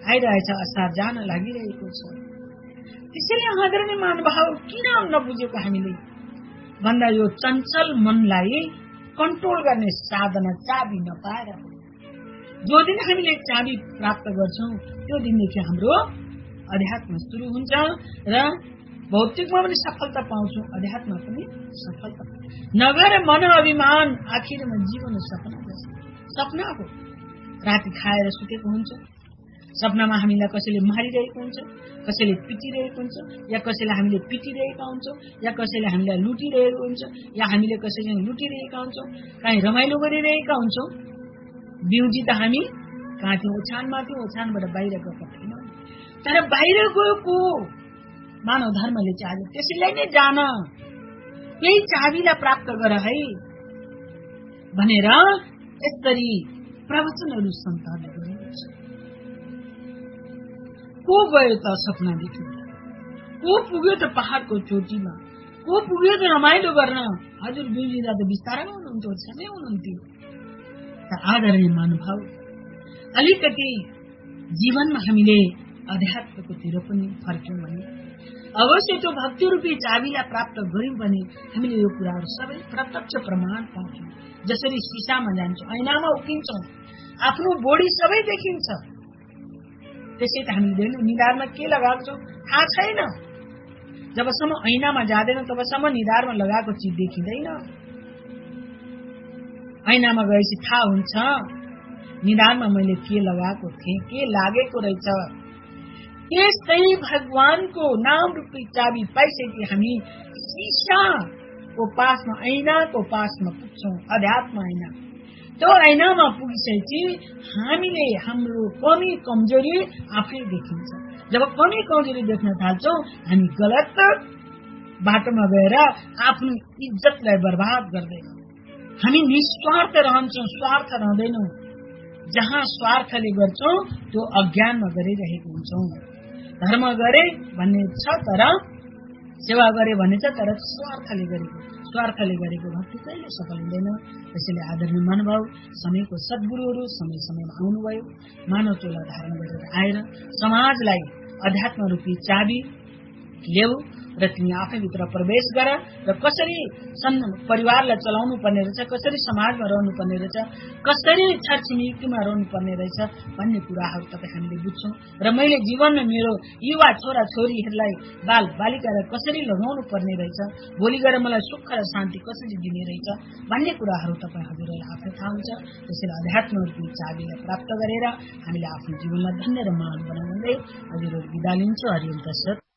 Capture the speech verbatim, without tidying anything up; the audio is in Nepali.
आइरहेछ, असार जान लागिरहेको छ। त्यसैले आदरणीय महानुभाव, किन नबुझेको हामीले भन्दा यो चञ्चल मनलाई कन्ट्रोल गर्ने साधना चाबी नपाएर, जो दिन हामीले चाबी प्राप्त गर्छौं त्यो दिनदेखि हाम्रो अध्यात्म सुरु हुन्छ र भौतिकमा पनि सफलता पाउँछौं, अध्यात्ममा पनि सफलता। नगर मन अभिमान आखिरमा जीवन सपना जस्तो सपना हो। राति खाएर सुतेको हुन्छ, सपनामा हामीलाई कसैले मारिरहेको हुन्छ, कसैले पिटिरहेको हुन्छ, या कसैले हामीले पिटिरहेका हुन्छौं, या कसैले हामीलाई लुटिरहेको हुन्छ, या हामीले कसैसँग लुटिरहेका हुन्छौं, कहीँ रमाइलो गरिरहेका हुन्छौं। बिउजी त हामी कहाँ थियौं? ओछ्यानमा थियौं, ओछ्यानबाट बाहिर गएका थियौँ। तर बाहिर गएको मानव धर्मले चाहिँ त्यसैलाई नै जान, यही चाबीलाई प्राप्त गर है भनेर यसरी प्रवचनहरू सन्तानले गरेको छ। को गयो त सपना देख्न? को पुग्यो त पहाड़को चोटीमा? को पुग्यो त रमाइलो गर्न? हजुर बिउजी त बिस्तारै हुनुहुन्थ्यो, छनै हुनुहुन्थ्यो। आदरणीय महानुभाव, अलिकति जीवनमा हामीले अध्यात्मकोतिर पनि फर्क्यौं भने अवश्य त्यो भक्ति रूपी चाबीलाई प्राप्त गर्यौं भने हामीले यो कुराहरू सबै प्रत्यक्ष प्रमाण पाउँछौं। जसरी सिसामा जान्छौं, ऐनामा उभिन्छौं, आफ्नो बोडी सबै देखिन्छ। त्यसै त हामीले निधारमा के लगाएको छौं थाहा छैन। जबसम्म ऐनामा जाँदैन तबसम्म निधारमा लगाएको चिज देखिँदैन। ऐनामा गएपछि थाहा हुन्छ निधारमा मैले के लगाएको थिएँ, के लागेको रहेछ। त्यस्तै भगवानको नाम रूपी चाबी पाइसके हामी सिसाको पासमा, ऐनाको पासमा पुग्छौं, अध्यात्म ऐना। त्यो ऐनामा पुगिसकेपछि हामीले हाम्रो कमी कमजोरी आफै देखिन्छ। जब कमी कमजोरी देख्न थाल्छौं हामी गलत बाटोमा गएर आफ्नो इज्जतलाई बर्बाद गर्दैनौं। हामी निस्वार्थ रहन्छौं, स्वार्थ रहँदैनौं। जहाँ स्वार्थले गर्छौं त्यो अज्ञानमा गरिरहेको हुन्छौं। धर्म गरे भन्ने छ तर सेवा गरे भन्ने छ तर स्वार्थले गरेको स्वार्थले गरेको भक्ति कहिले सफल हुँदैन। त्यसैले आदरणीय महानुभाव, समयको सद्गुरुहरू समय समयमा आउनुभयो, मानव चोला धारण गरेर आएर समाजलाई अध्यात्म रूपी चाबी ल्याऊ र तिमी आफैभित्र प्रवेश गर र कसरी परिवारलाई चलाउनु पर्ने रहेछ, कसरी समाजमा रहनु पर्ने रहेछ, कसरी छरछिमेकीमा रहनु पर्ने रहेछ भन्ने कुराहरू तपाईँ हामीले बुझ्छौं। र मैले जीवनमा मेरो युवा छोरा छोरीहरूलाई बाल बालिकालाई कसरी लगाउनु पर्ने रहेछ, भोलि गएर मलाई सुख र शान्ति कसरी दिने रहेछ भन्ने कुराहरू तपाईँ हजुरहरूलाई आफै थाहा हुन्छ। त्यसैले अध्यात्म रूपी चाबीलाई प्राप्त गरेर हामीले आफ्नो जीवनलाई धन्य र महान बनाउँदै हजुरहरू बिदा लिन्छु। हरिओम तत्सत।